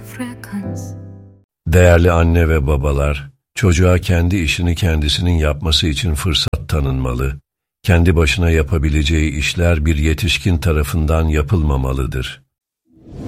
Değerli anne ve babalar, çocuğa kendi işini kendisinin yapması için fırsat tanınmalı. Kendi başına yapabileceği işler bir yetişkin tarafından yapılmamalıdır.